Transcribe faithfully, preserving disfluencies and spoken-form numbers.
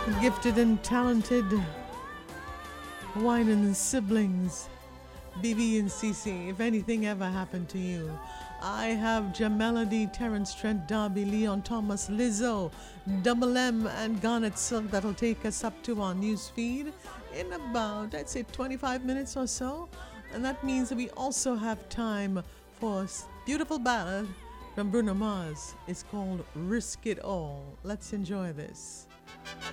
Gifted and talented Wine siblings, B B and Cece. If anything ever happened to you, I have Jamelody, Terrence Trent, Darby, Leon Thomas, Lizzo, Double M, and Garnet Silk. That'll take us up to our news feed in about, I'd say, twenty-five minutes or so. And that means that we also have time for a beautiful ballad from Bruno Mars. It's called Risk It All. Let's enjoy this.